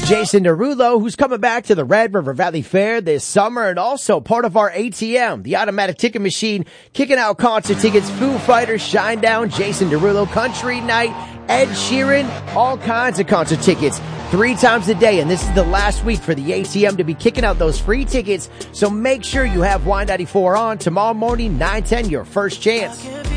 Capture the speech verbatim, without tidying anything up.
Jason Derulo, who's coming back to the Red River Valley Fair this summer, and also part of our A T M, the automatic ticket machine, kicking out concert tickets, Foo Fighters, Shinedown, Jason Derulo, Country Night, Ed Sheeran, all kinds of concert tickets three times a day. And this is the last week for the A T M to be kicking out those free tickets. So make sure you have Y ninety-four on tomorrow morning, nine ten, your first chance.